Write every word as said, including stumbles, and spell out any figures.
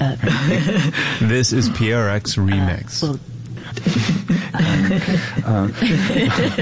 Uh, this is P R X Remix. Uh, well, um,